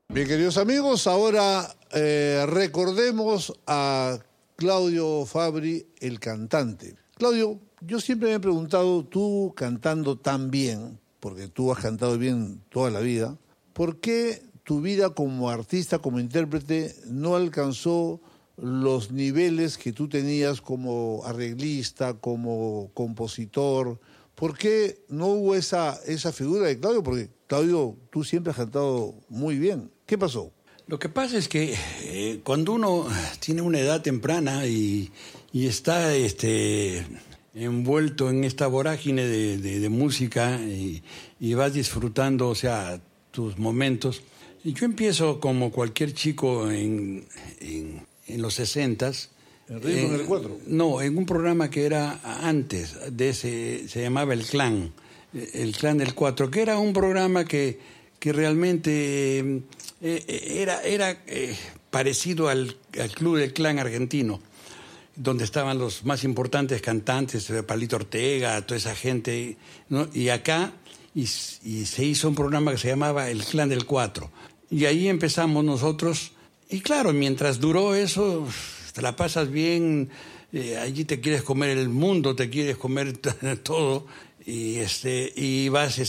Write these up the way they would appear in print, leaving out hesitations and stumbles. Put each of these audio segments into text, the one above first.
Bien, queridos amigos, ahora recordemos a Claudio Fabri, el cantante. Claudio, yo siempre me he preguntado, tú cantando tan bien, porque tú has cantado bien toda la vida, ¿por qué tu vida como artista, como intérprete, no alcanzó los niveles que tú tenías como arreglista, como compositor? ¿Por qué no hubo esa figura de Claudio? Porque, Claudio, tú siempre has cantado muy bien. ¿Qué pasó? Lo que pasa es que cuando uno tiene una edad temprana y está envuelto en esta vorágine de música y vas disfrutando, o sea, tus momentos. Y yo empiezo como cualquier chico en los 60s. ¿En Ritmo en el 4? No, en un programa que era antes de ese, se llamaba El Clan del 4, que era un programa que realmente era parecido al Club del Clan argentino, donde estaban los más importantes cantantes, Palito Ortega, toda esa gente, ¿no? Y acá y se hizo un programa que se llamaba El Clan del 4. Y ahí empezamos nosotros. Y claro, mientras duró eso, te la pasas bien, allí te quieres comer el mundo, te quieres comer todo, y vas,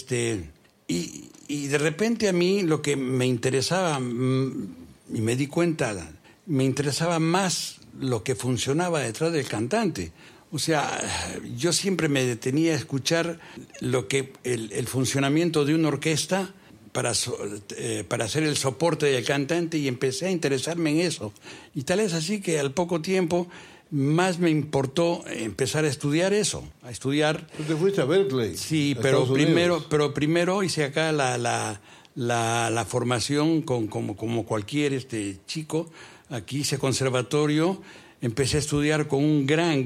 y de repente a mí lo que me interesaba, y me di cuenta, me interesaba más lo que funcionaba detrás del cantante. O sea, yo siempre me detenía a escuchar lo que el funcionamiento de una orquesta para hacer el soporte del cantante, y empecé a interesarme en eso. Y tal es así que al poco tiempo más me importó empezar a estudiar eso, a estudiar. ¿Tú te fuiste a Berkeley? Sí, pero primero hice acá la formación como cualquier chico. Aquí hice conservatorio, empecé a estudiar con un gran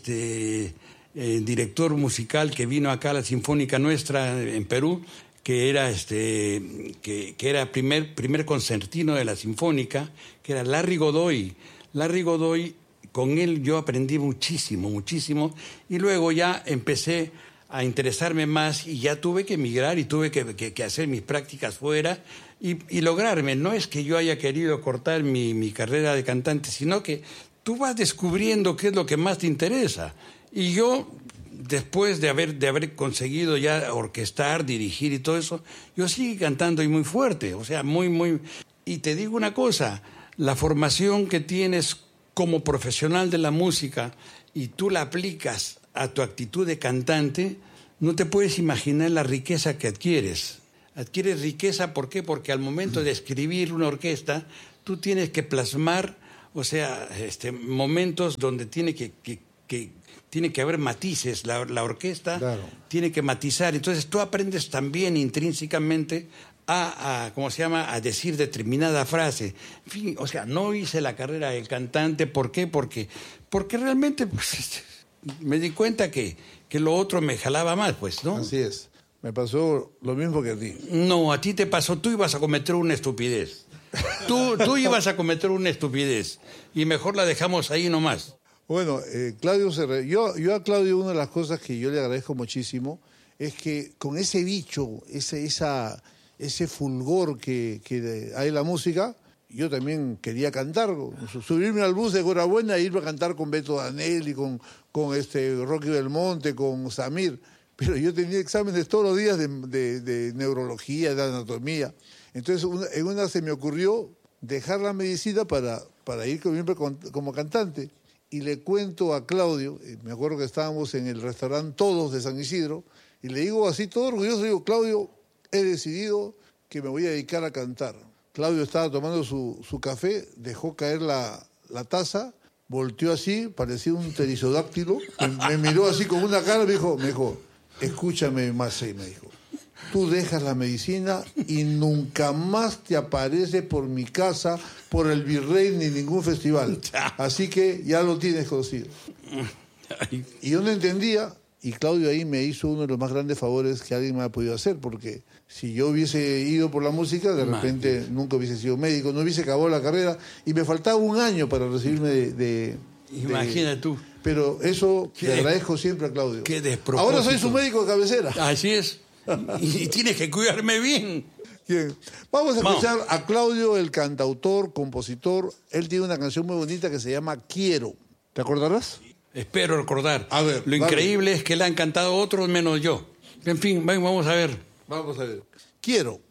director musical que vino acá a la Sinfónica nuestra en Perú, que era que era primer concertino de la Sinfónica, que era Larry Godoy. Larry Godoy, con él yo aprendí muchísimo, y luego ya empecé a interesarme más y ya tuve que emigrar y tuve que hacer mis prácticas fuera y lograrme. No es que yo haya querido cortar mi carrera de cantante, sino que tú vas descubriendo qué es lo que más te interesa. Y yo, después de haber conseguido ya orquestar, dirigir y todo eso, yo sigo cantando y muy fuerte, o sea, muy. Y te digo una cosa, la formación que tienes como profesional de la música y tú la aplicas a tu actitud de cantante, no te puedes imaginar la riqueza que adquieres. Adquieres riqueza, ¿por qué? Porque al momento de escribir una orquesta, tú tienes que plasmar, o sea, momentos donde tiene que haber matices, la orquesta, claro, tiene que matizar. Entonces tú aprendes también intrínsecamente ¿cómo se llama?, a decir determinada frase. En fin, o sea, no hice la carrera del cantante. ¿Por qué? Porque realmente pues, me di cuenta que lo otro me jalaba más, pues, ¿no? Así es. Me pasó lo mismo que a ti. No, a ti te pasó, tú ibas a cometer una estupidez. Tú ibas a cometer una estupidez y mejor la dejamos ahí nomás. Bueno, Claudio yo a Claudio, una de las cosas que yo le agradezco muchísimo es que con ese bicho, ese fulgor que hay en la música, yo también quería cantar, subirme al bus de Corabuena e irme a cantar con Beto Danelli, con Rocky Belmonte, con Samir, pero yo tenía exámenes todos los días de neurología, de anatomía. Entonces en una se me ocurrió dejar la medicina para ir como cantante. Y le cuento a Claudio, me acuerdo que estábamos en el restaurante Todos de San Isidro, y le digo así todo orgulloso, digo, Claudio, he decidido que me voy a dedicar a cantar. Claudio estaba tomando su café, dejó caer la taza, volteó así, parecía un pterisodáctilo, me miró así con una cara, me dijo, escúchame, Macei, me dijo, tú dejas la medicina y nunca más te apareces por mi casa, por el Virrey, ni ningún festival. Así que ya lo tienes conocido. Y yo no entendía, y Claudio ahí me hizo uno de los más grandes favores que alguien me ha podido hacer, porque si yo hubiese ido por la música, de repente nunca hubiese sido médico, no hubiese acabado la carrera, y me faltaba un año para recibirme Imagina tú. Pero eso le agradezco siempre a Claudio. Qué despropósito. Ahora soy su médico de cabecera. Así es. Y tienes que cuidarme bien. Bien. Vamos a escuchar a Claudio, el cantautor, compositor. Él tiene una canción muy bonita que se llama Quiero. ¿Te acordarás? Espero recordar. A ver, lo increíble es que la han cantado otros menos yo. En fin, vamos a ver. Vamos a ver. Quiero.